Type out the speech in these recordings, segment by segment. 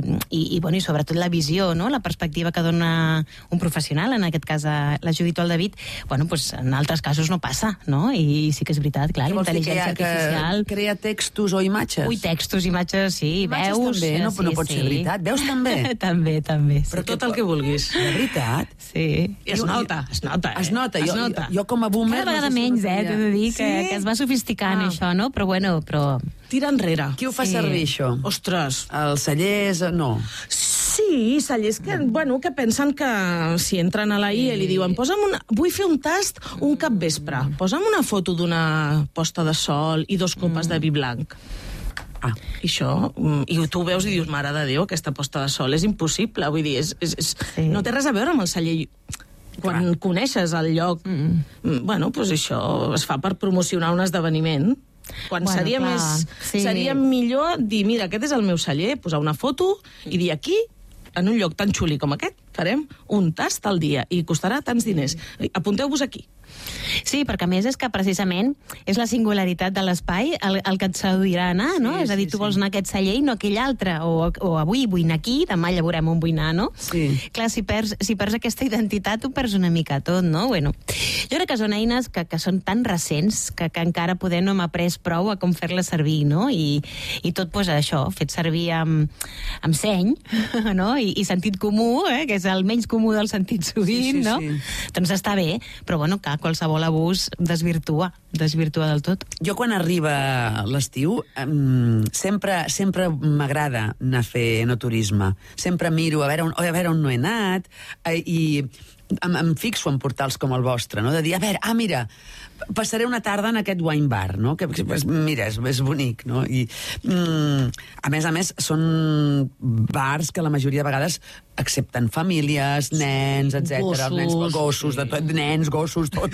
bueno, i sobretot la visió, no? La perspectiva que dona un professional, en aquest cas la Judit o el David, bueno, pues en altres casos no passa, no? I sí que és veritat, clar, la intel·ligència artificial... Que crea textos o imatges? Ui, textos, imatges, sí, imatges veus... també, no pot ser veritat. Veus també? També. Però tot el que vulguis. De veritat? Sí. I es nota. Es nota. Jo com a boomer... Cada vegada menys, t'he de dir, que es va sofisticant això, no? Però bueno, Tira enrere. Qui ho fa servir, això? Ostres. Els cellers, no. Sí, cellers que pensen que si entren a la IA i li diuen vull fer un tast un capvespre, posa'm una foto d'una posta de sol i 2 copes de vi blanc. I això, i tu ho veus i dius, mare de Déu, aquesta posta de sol és impossible, vull dir, no té res a veure amb el celler. Quan coneixes el lloc, bueno, doncs això es fa per promocionar un esdeveniment. Quan seria millor dir, mira, aquest és el meu celler, posar una foto i dir aquí, en un lloc tan xuli com aquest, farem un tast al dia i costarà tants diners. Apunteu-vos aquí. Sí, perquè a més és que precisament és la singularitat de l'espai el que et seduirà a anar, no? És a dir, tu vols anar a aquest celler i no a aquell altre, o avui vull anar aquí, demà ja veurem on vull anar, no? Sí. Clar, si perds aquesta identitat, ho perds una mica tot, no? Bueno, jo crec que són eines que són tan recents que encara poder no hem après prou a com fer-les servir, no? I tot, doncs, això, fet servir amb seny, no? I sentit comú, que és el menys comú del sentit sovint, no? Doncs està bé, però bueno, que qualsevol abús desvirtua del tot. Jo quan arriba l'estiu sempre m'agrada anar a fer enoturisme. Sempre miro a veure on no he anat i em fixo en portals com el vostre, no? De dir, mira, passaré una tarda en aquest wine bar, no? Que, mira, és bonic, no? I, a més, són bars que la majoria de vegades accepten famílies, nens, etc. Gossos, nens, gossos, tot.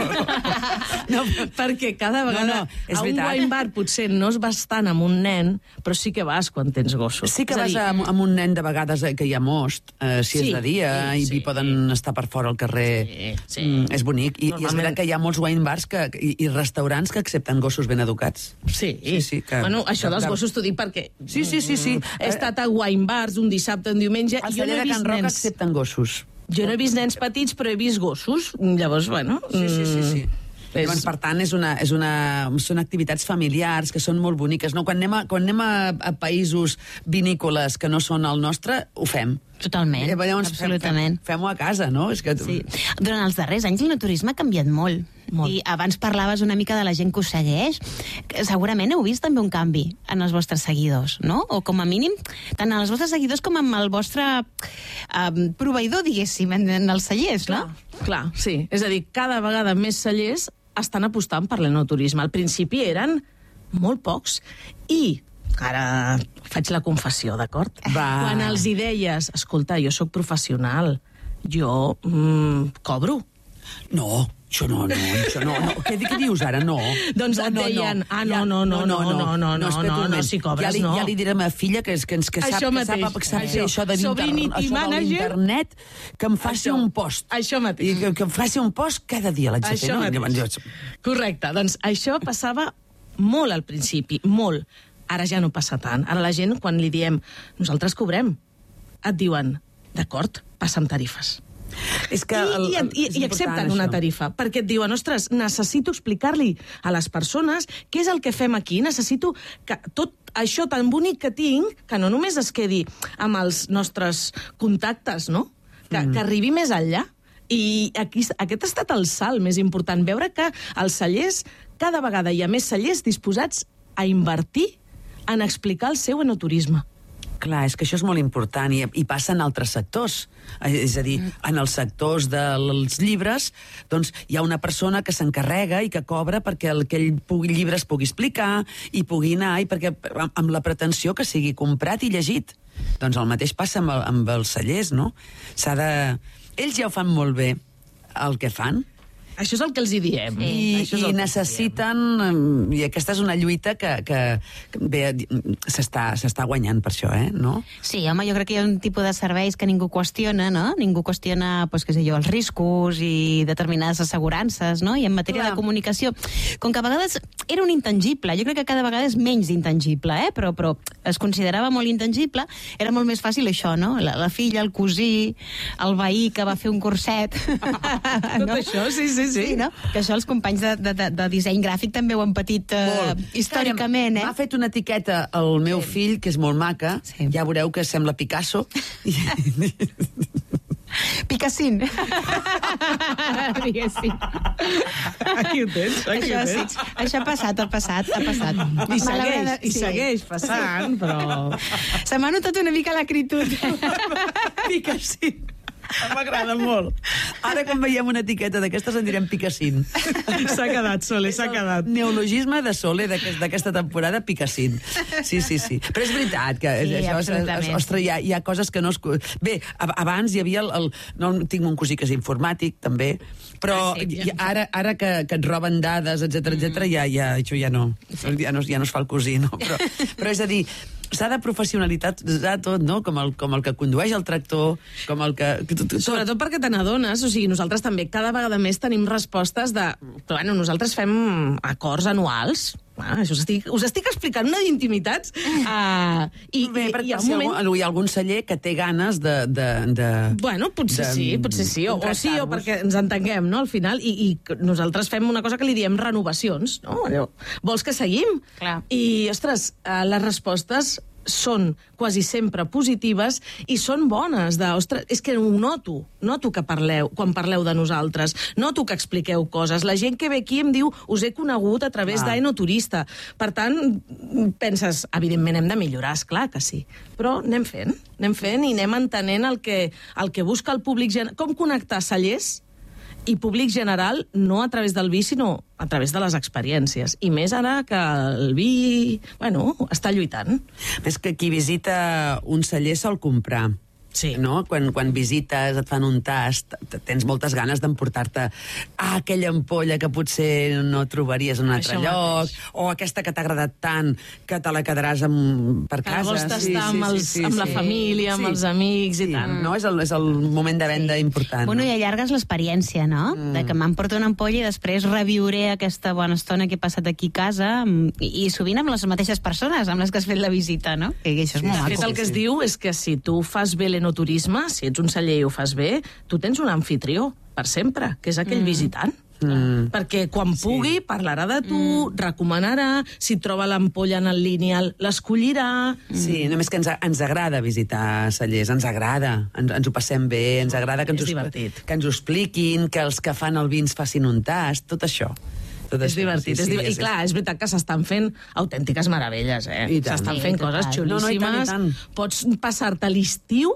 No, perquè cada vegada a un wine bar potser no vas tant amb un nen, però sí que vas quan tens gossos. Sí que vas amb un nen de vegades que hi ha most, si és de dia, i poden estar per fora al carrer. És bonic. I és veritat que hi ha molts wine bars i restaurants que accepten gossos ben educats. Sí. Bueno, això dels gossos t'ho dic perquè he estat a wine bars un dissabte, un dimenge, i jo no he vist nens. Accepten gossos. Jo no he vist nens petits, però he vist gossos. Llavors, bueno... Sí. Llavors, per tant, són activitats familiars que són molt boniques. No? Quan anem a països vinícoles que no són el nostre, ho fem. Totalment, absolutament. Fem-ho a casa, no? És que... Sí. Durant els darrers anys el naturisme ha canviat molt. I abans parlaves una mica de la gent que us segueix. Segurament heu vist també un canvi en els vostres seguidors, no? O com a mínim, tant en els vostres seguidors com en el vostre proveïdor, diguéssim, en els cellers, no? Clar, sí. És a dir, cada vegada més cellers estan apostant per l'enoturisme. Al principi eren molt pocs i ara faig la confessió, d'acord? Quan els hi deies, escolta, jo sóc professional, jo cobro. No, això no. Què dius ara? No. Doncs et deien, no, si cobres, no. Ja li diré a ma filla que sap fer això d'internet, que em faci un post. Això mateix. I que em faci un post cada dia, l'haig de fer. Correcte, doncs això passava molt al principi, molt. Ara ja no passa tant. Ara la gent, quan li diem, nosaltres cobrem, et diuen, d'acord, passa'm tarifes. I accepten una tarifa, perquè et diuen, ostres, necessito explicar-li a les persones què és el que fem aquí, necessito que tot això tan bonic que tinc, que no només es quedi amb els nostres contactes, no? Que arribi més enllà. I aquest ha estat el salt més important, veure que els cellers, cada vegada hi ha més cellers disposats a invertir en explicar el seu enoturisme. Clar, és que això és molt important i passa en altres sectors. És a dir, en els sectors dels llibres, doncs hi ha una persona que s'encarrega i que cobra perquè aquell llibre es pugui explicar i pugui anar, i perquè amb la pretensió que sigui comprat i llegit. Doncs el mateix passa amb els cellers, no? Ells ja ho fan molt bé, el que fan, Això és el que els hi diem. I necessiten... I aquesta és una lluita que bé, s'està guanyant per això, no? Sí, home, jo crec que hi ha un tipus de serveis que ningú qüestiona, no? Ningú qüestiona, doncs, què sé jo, els riscos i determinades assegurances, no? I en matèria de comunicació, com que a vegades era un intangible, jo crec que cada vegada és menys intangible, però es considerava molt intangible, era molt més fàcil això, no? La filla, el cosí, el veí que va fer un curset. Tot això, sí. No? Que això els companys de disseny gràfic també ho han patit històricament, M'ha fet una etiqueta al meu fill, que és molt maca, ja veureu que sembla Picasso. Picassín. Diguéssim. Aquí ho tens, Això ha passat. I segueix passant, però... Se m'ha notat una mica l'acritud. Picassín. M'agrada molt. Ara, quan veiem una etiqueta d'aquestes, en direm Picassín. S'ha quedat, Sole, s'ha quedat. Neologisme de Sole d'aquesta temporada, Picassín. Sí. Però és veritat que ostres, hi ha coses que no es... Bé, abans hi havia no tinc un cosí que és informàtic, també, però ara que et roben dades, etc, això ja no es fa el cosí, no? Però és a dir, s'ha de professionalitzar tot, no? Com el que condueix el tractor, com el que... Sobretot perquè te n'adones, o sigui, nosaltres també cada vegada més tenim respostes de... Bueno, nosaltres fem acords anuals, això us estic explicant una d'intimitats. Bé, perquè hi ha algun celler que té ganes de... Bueno, potser sí, o perquè ens entenguem, no?, al final, i nosaltres fem una cosa que li diem renovacions, no? Allò, vols que seguim? Clar. I, ostres, les respostes són quasi sempre positives i són bones. Ostres, és que ho noto que parleu, quan parleu de nosaltres, noto que expliqueu coses. La gent que ve aquí em diu, us he conegut a través d'Enoturista. Per tant, penses, evidentment hem de millorar, esclar que sí, però anem fent i anem entenent el que busca el públic, com connectar cellers i públic general, no a través del vi, sinó a través de les experiències. I més ara que el vi, està lluitant. Més que qui visita un celler sol comprar. Sí. No? Quan visites, et fan un tast, tens moltes ganes d'emportar-te aquella ampolla que potser no trobaries en un altre lloc, o aquesta que t'ha agradat tant que te la quedaràs per casa. Que vols tastar amb la família, amb els amics i tant. No? És el moment de venda important. Bueno, i allargues l'experiència, no? De que m'emporto una ampolla i després reviuré aquesta bona estona que he passat aquí a casa, i sovint amb les mateixes persones amb les que has fet la visita, no? Que això és molt maco. De fet, el que es diu és que si tu fas bé l'enoturisme, si ets un celler i ho fas bé, tu tens un anfitrió per sempre, que és aquell visitant. Perquè quan pugui parlarà de tu, recomanarà, si troba l'ampolla en el lineal l'escollirà. Sí, només que ens agrada visitar cellers, ens agrada, ens ho passem bé, ens agrada que ens ho expliquin, que els que fan el vi ens facin un tast, tot això. És divertit. I clar, és veritat que s'estan fent autèntiques meravelles, s'estan fent coses xulíssimes. Pots passar-te l'estiu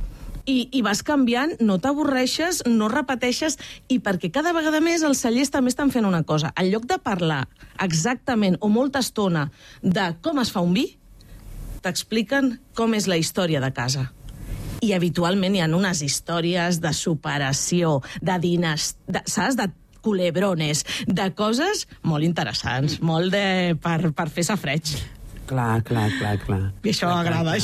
i vas canviant, no t'avorreixes, no repeteixes, i perquè cada vegada més els cellers també estan fent una cosa. En lloc de parlar exactament o molta estona de com es fa un vi, t'expliquen com és la història de casa. I habitualment hi ha unes històries de superació, de saps? De culebrones, de coses molt interessants, molt per fer safreig. Clar. I això agrada.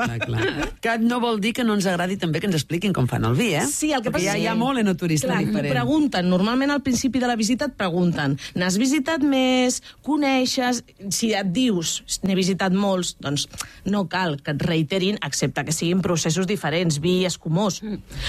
Que no vol dir que no ens agradi també que ens expliquin com fan el vi, Sí, el que passa és que hi ha molt enoturista diferent. Pregunten, normalment al principi de la visita et pregunten, n'has visitat més, coneixes, si et dius, n'he visitat molts, doncs no cal que et reiterin, excepte que siguin processos diferents, vi escumós.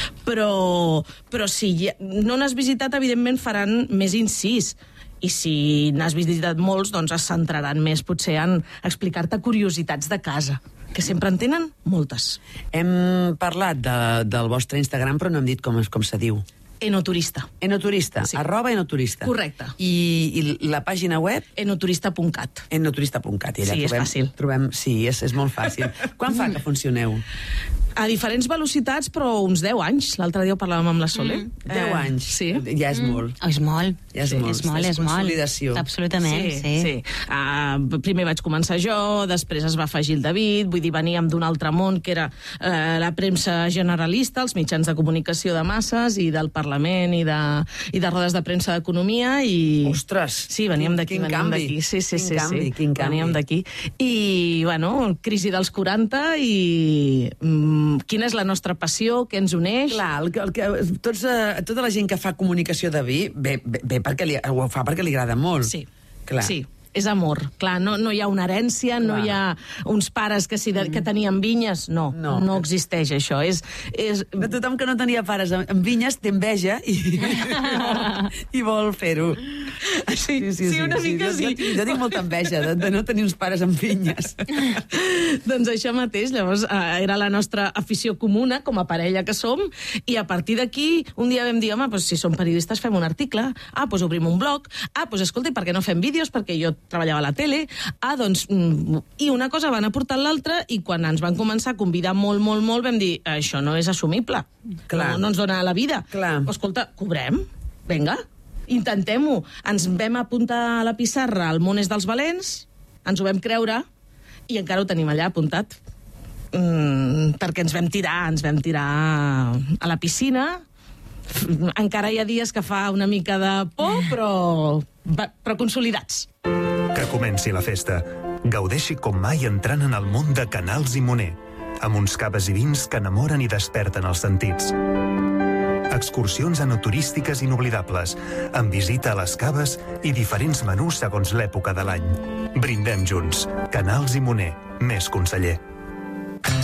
Però si no n'has visitat, evidentment faran més incís. I si n'has visitat molts, doncs es centraran més potser en explicar-te curiositats de casa, que sempre en tenen moltes. Hem parlat del vostre Instagram, però no hem dit com se diu. Enoturista. Enoturista, sí. @enoturista. Correcte. I la pàgina web? Enoturista.cat. Enoturista.cat. Sí, és fàcil. Sí, és molt fàcil. Quan fa que funcioneu? A diferents velocitats, però uns 10 anys. L'altre dia ho parlàvem amb la Sole. 10 anys? Sí. Ja és molt. És molt. Ja és molt. És consolidació. Absolutament, sí. Primer vaig començar jo, després es va afegir el David, vull dir, veníem d'un altre món, que era la premsa generalista, els mitjans de comunicació de masses i del Parlament Parlament i de rodes de premsa d'economia i... Ostres! Sí, veníem d'aquí. Quin canvi. Sí. Quin canvi. Veníem d'aquí. I, bueno, crisi dels 40 i quina és la nostra passió, què ens uneix? Clar, tota la gent que fa comunicació de vi ho fa perquè li agrada molt. Sí, clar. Sí. És amor. Clar, no hi ha una herència, no hi ha uns pares que tenien vinyes. No existeix això. De tothom que no tenia pares amb vinyes té enveja i vol fer-ho. Sí, una mica sí. Jo tinc molta enveja de no tenir uns pares amb vinyes. Doncs això mateix, llavors era la nostra afició comuna com a parella que som, i a partir d'aquí un dia vam dir, home, doncs si som periodistes fem un article, doncs obrim un blog, doncs escolta, i per què no fem vídeos? Perquè jo treballava a la tele, doncs... I una cosa van aportar l'altra, i quan ens van començar a convidar molt, vam dir, això no és assumible. Clar. No ens dona la vida. Clar. Escolta, cobrem? Vinga, intentem-ho. Ens vam apuntar a la pissarra El món és dels valents, ens ho vam creure, i encara ho tenim allà apuntat. Perquè ens vam tirar a la piscina. Encara hi ha dies que fa una mica de por, però consolidats. Que comenci la festa. Gaudeixi com mai entrant en el món de Canals i Moner, amb uns caves i vins que enamoren i desperten els sentits. Excursions enoturístiques inoblidables, amb visita a les caves i diferents menús segons l'època de l'any. Brindem junts. Canals i Moner, més conseller.